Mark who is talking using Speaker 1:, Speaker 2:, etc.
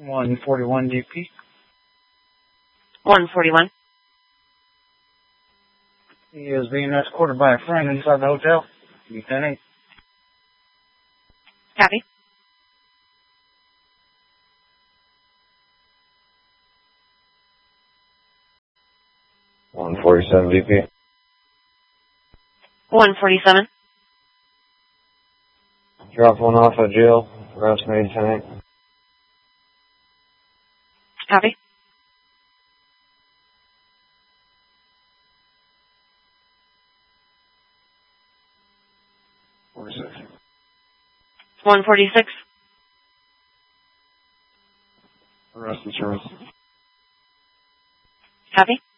Speaker 1: 141 DP.
Speaker 2: 141.
Speaker 1: He is being escorted by a friend inside the hotel. You 10-8.
Speaker 2: Copy.
Speaker 3: VP.
Speaker 2: 147.
Speaker 3: Drop one off at jail. Arrest made 10-8.
Speaker 2: Copy.
Speaker 3: $46.
Speaker 2: 146.
Speaker 3: Arrest and service.
Speaker 2: Copy.